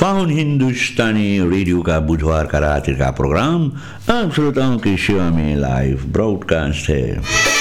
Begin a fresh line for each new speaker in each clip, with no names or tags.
Faun हिंदुस्तानी radio का बुधवार का रात का प्रोग्राम आप श्रोताओं की सेवा में लाइव ब्रॉडकास्ट है।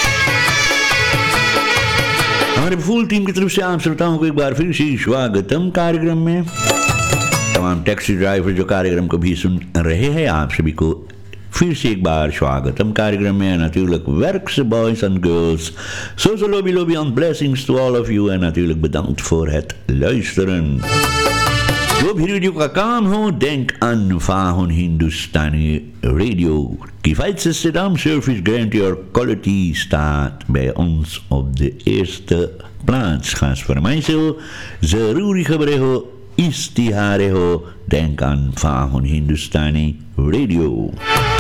हमारे फुल टीम की तरफ से आप श्रोताओं को एक बार फिर से स्वागतम कार्यक्रम में। तमाम टैक्सी ड्राइवर जो कार्यक्रम को भी सुन रहे हैं, आप सभी को फिर से एक बार स्वागतम कार्यक्रम में। natuurlijk werkse boys and girls. Zo lobby on blessings to all of you en natuurlijk bedankt voor het luisteren. जो भी रेडियो का काम हो, denk aan Fahon Hindustani Radio. Kwaliteitsste service guarantee quality staat bij ons op de eerste plaats. Gas voor mij zo, zaruri khabare ho, istihare ho, denk aan Fahon Hindustani Radio.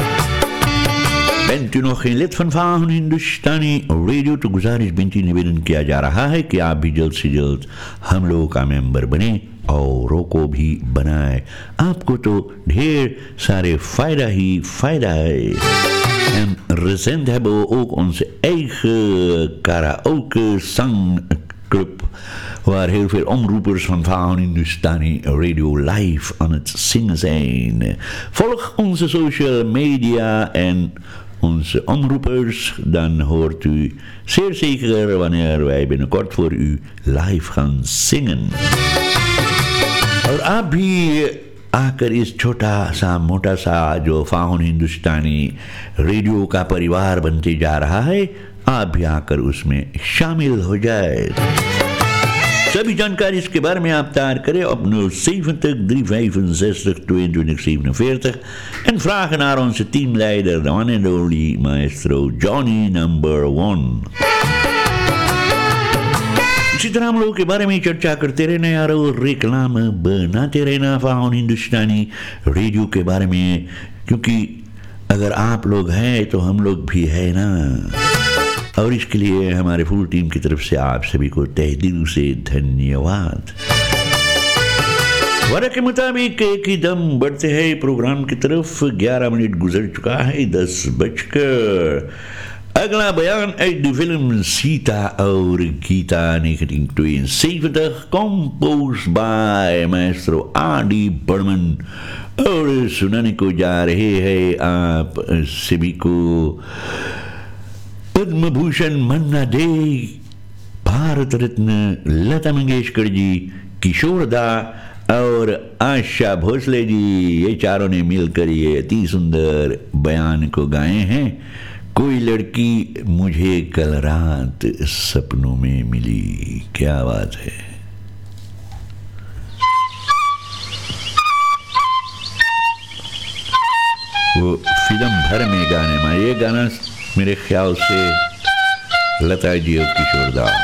Bent u nog geen lid van Fahon Hindustani Radio, तो गुजारिश विनती निवेदन किया जा रहा है कि आप भी जल्द से जल्द हम लोगों का मेंबर बने औरों को भी बनाए। आपको तो ढेर सारे फायदा ही फायदा है। En recent hebben we ook onze eigen karaoke zangclub, waar heel veel omroepers van Fahon Hindustani Radio live aan het zingen zijn. Volg onze social media en onze omroepers, dan hoort u zeer zeker wanneer wij binnenkort voor u live gaan zingen. और आप भी आकर इस छोटा सा मोटा सा जो फाहुन हिंदुस्तानी रेडियो का परिवार बनते जा रहा है, आप भी आकर उसमें शामिल हो जाए। सभी जानकारी इसके बारे में आप तैयार करें op 070 365 22 47 en vragen naar onze teamleider, de one and only maestro Johnny number 1. इसी तरह हम लोगों के बारे में चर्चा करते रहना यार, और रिक्लाम बनाते रहना फाहुन हिंदुस्तानी रेडियो के बारे में, क्योंकि अगर आप लोग हैं तो हम लोग भी है ना। और इसके लिए हमारे फुल टीम की तरफ से आप सभी को तहे दिल से धन्यवाद। वादा के मुताबिक एक ही दम बढ़ते हैं प्रोग्राम की तरफ। 11 मिनट गुजर चुका है 10 बजकर। अगला बयान uit de film Sita और Gita 1972, composed by maestro R.D. Burman, और सुनाने को जा रहे हैं आप सभी को पद्म भूषण मन्ना डे, भारत रत्न लता मंगेशकर जी, किशोर दा और आशा भोसले जी, ये चारों ने मिलकर ये अति सुंदर बयान को गाए हैं। कोई लड़की मुझे कल रात सपनों में मिली। क्या बात है। वो फिल्म भर में गाने में ये गाना मेरे ख्याल से लता जी और किशोर दा